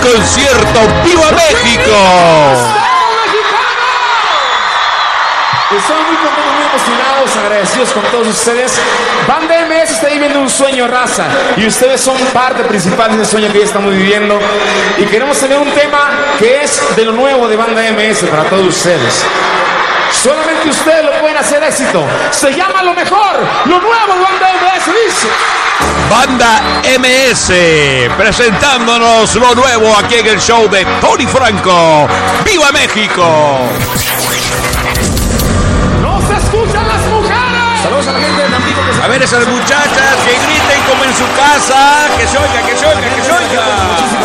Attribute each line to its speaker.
Speaker 1: concierto ¡Viva México!
Speaker 2: Estamos muy contentos, muy emocionados, agradecidos con todos ustedes. Banda MS está viviendo un sueño, raza, y ustedes son parte principal de ese sueño que ya estamos viviendo. Y queremos tener un tema que es de lo nuevo de Banda MS para todos ustedes. Solamente ustedes lo pueden hacer éxito. Se llama Lo Mejor, lo nuevo de Banda MS, dice.
Speaker 1: Banda MS presentándonos lo nuevo aquí en el show de Tony Franco. ¡Viva México!
Speaker 2: ¡Escuchan las mujeres! Saludos a la gente de Tampico que se...
Speaker 1: A ver esas muchachas que griten como en su casa. Que se oiga, que se oiga, que se oiga.